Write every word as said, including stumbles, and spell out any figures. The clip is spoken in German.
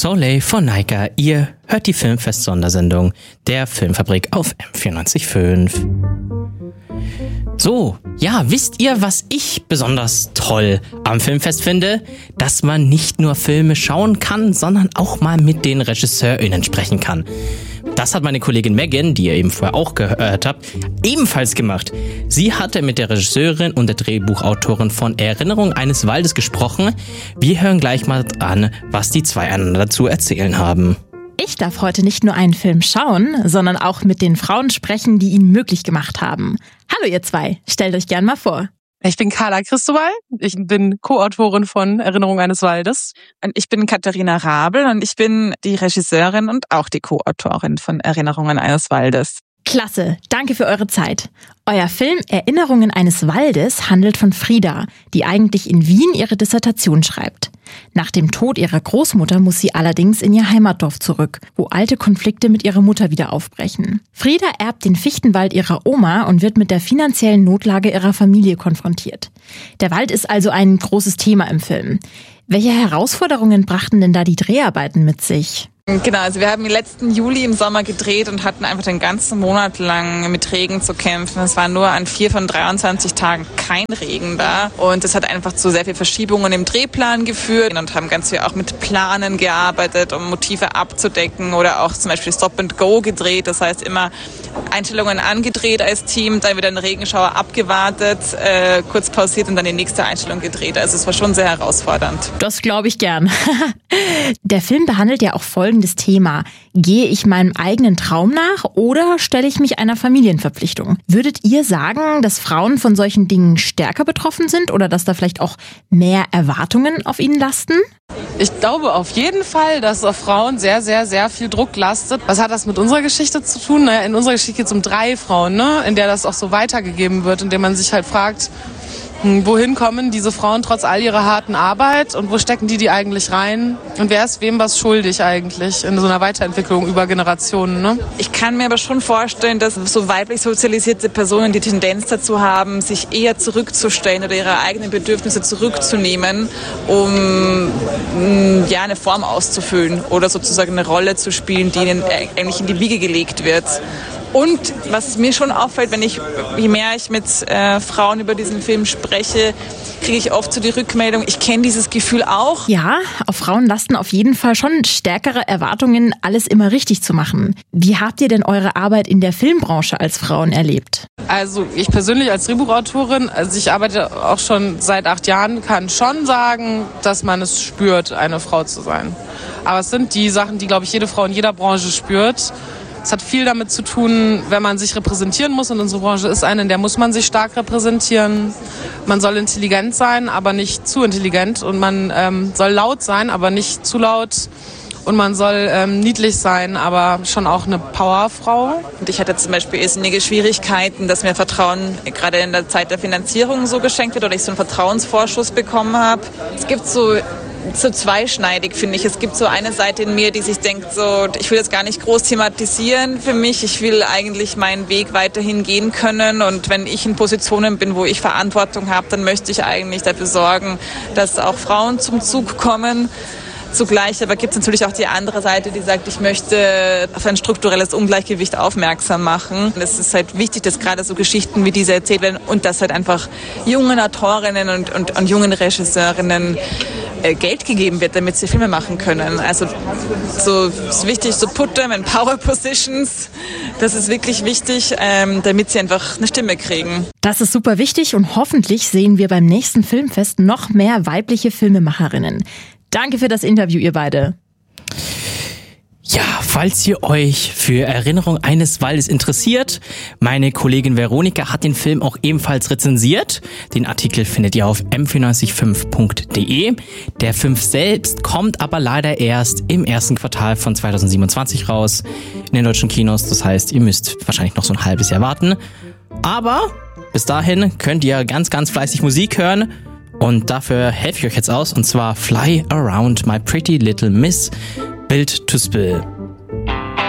Soleil von Naika. Ihr hört die Filmfest-Sondersendung der Filmfabrik auf M vierundneunzig Komma fünf. So, ja, wisst ihr, was ich besonders toll am Filmfest finde? Dass man nicht nur Filme schauen kann, sondern auch mal mit den RegisseurInnen sprechen kann. Das hat meine Kollegin Megan, die ihr eben vorher auch gehört habt, ebenfalls gemacht. Sie hatte mit der Regisseurin und der Drehbuchautorin von Erinnerung eines Waldes gesprochen. Wir hören gleich mal an, was die zwei einander dazu erzählen haben. Ich darf heute nicht nur einen Film schauen, sondern auch mit den Frauen sprechen, die ihn möglich gemacht haben. Hallo ihr zwei, stellt euch gern mal vor. Ich bin Carla Christobal, ich bin Co-Autorin von Erinnerung eines Waldes. Und ich bin Katharina Rabel und ich bin die Regisseurin und auch die Co-Autorin von Erinnerungen eines Waldes. Klasse, danke für eure Zeit. Euer Film Erinnerungen eines Waldes handelt von Frieda, die eigentlich in Wien ihre Dissertation schreibt. Nach dem Tod ihrer Großmutter muss sie allerdings in ihr Heimatdorf zurück, wo alte Konflikte mit ihrer Mutter wieder aufbrechen. Frieda erbt den Fichtenwald ihrer Oma und wird mit der finanziellen Notlage ihrer Familie konfrontiert. Der Wald ist also ein großes Thema im Film. Welche Herausforderungen brachten denn da die Dreharbeiten mit sich? Genau, also wir haben im letzten Juli im Sommer gedreht und hatten einfach den ganzen Monat lang mit Regen zu kämpfen. Es war nur an vier von dreiundzwanzig Tagen kein Regen da und das hat einfach zu sehr viel Verschiebungen im Drehplan geführt und haben ganz viel auch mit Planen gearbeitet, um Motive abzudecken oder auch zum Beispiel Stop and Go gedreht. Das heißt immer Einstellungen angedreht als Team, dann wieder einen Regenschauer abgewartet, äh, kurz pausiert und dann die nächste Einstellung gedreht. Also es war schon sehr herausfordernd. Das glaube ich gern. Der Film behandelt ja auch folgendes Thema. Gehe ich meinem eigenen Traum nach oder stelle ich mich einer Familienverpflichtung? Würdet ihr sagen, dass Frauen von solchen Dingen stärker betroffen sind oder dass da vielleicht auch mehr Erwartungen auf ihnen lasten? Ich glaube auf jeden Fall, dass auf Frauen sehr, sehr, sehr viel Druck lastet. Was hat das mit unserer Geschichte zu tun? Naja, in unserer Geschichte geht es um drei Frauen, ne? In der das auch so weitergegeben wird, in der man sich halt fragt, wohin kommen diese Frauen trotz all ihrer harten Arbeit und wo stecken die die eigentlich rein? Und wer ist wem was schuldig eigentlich in so einer Weiterentwicklung über Generationen? Ne? Ich kann mir aber schon vorstellen, dass so weiblich sozialisierte Personen die Tendenz dazu haben, sich eher zurückzustellen oder ihre eigenen Bedürfnisse zurückzunehmen, um ja, eine Form auszufüllen oder sozusagen eine Rolle zu spielen, die ihnen eigentlich in die Wiege gelegt wird. Und was mir schon auffällt, wenn ich, je mehr ich mit äh, Frauen über diesen Film spreche, kriege ich oft so die Rückmeldung, ich kenne dieses Gefühl auch. Ja, auf Frauen lasten auf jeden Fall schon stärkere Erwartungen, alles immer richtig zu machen. Wie habt ihr denn eure Arbeit in der Filmbranche als Frauen erlebt? Also ich persönlich als Drehbuchautorin, also ich arbeite auch schon seit acht Jahren, kann schon sagen, dass man es spürt, eine Frau zu sein. Aber es sind die Sachen, die, glaube ich, jede Frau in jeder Branche spürt. Es hat viel damit zu tun, wenn man sich repräsentieren muss. Und unsere Branche ist eine, in der muss man sich stark repräsentieren. Man soll intelligent sein, aber nicht zu intelligent. Und man ähm, soll laut sein, aber nicht zu laut. Und man soll ähm, niedlich sein, aber schon auch eine Powerfrau. Und ich hatte zum Beispiel irrsinnige Schwierigkeiten, dass mir Vertrauen gerade in der Zeit der Finanzierung so geschenkt wird oder ich so einen Vertrauensvorschuss bekommen habe. Es gibt so... so zweischneidig, finde ich. Es gibt so eine Seite in mir, die sich denkt, so, ich will das gar nicht groß thematisieren für mich. Ich will eigentlich meinen Weg weiterhin gehen können. Und wenn ich in Positionen bin, wo ich Verantwortung habe, dann möchte ich eigentlich dafür sorgen, dass auch Frauen zum Zug kommen. Zugleich aber gibt es natürlich auch die andere Seite, die sagt, ich möchte auf ein strukturelles Ungleichgewicht aufmerksam machen. Es ist halt wichtig, dass gerade so Geschichten wie diese erzählt werden und dass halt einfach jungen Autorinnen und, und, und jungen Regisseurinnen äh, Geld gegeben wird, damit sie Filme machen können. Also so ist wichtig, so put them in power positions. Das ist wirklich wichtig, ähm, damit sie einfach eine Stimme kriegen. Das ist super wichtig und hoffentlich sehen wir beim nächsten Filmfest noch mehr weibliche Filmemacherinnen. Danke für das Interview, ihr beide. Ja, falls ihr euch für Erinnerung eines Waldes interessiert, meine Kollegin Veronika hat den Film auch ebenfalls rezensiert. Den Artikel findet ihr auf m vierundneunzig Komma fünf punkt de. Der Film selbst kommt aber leider erst im ersten Quartal von zweitausendsiebenundzwanzig raus in den deutschen Kinos. Das heißt, ihr müsst wahrscheinlich noch so ein halbes Jahr warten. Aber bis dahin könnt ihr ganz, ganz fleißig Musik hören. Und dafür helfe ich euch jetzt aus, und zwar Fly Around My Pretty Little Miss, Built to Spill.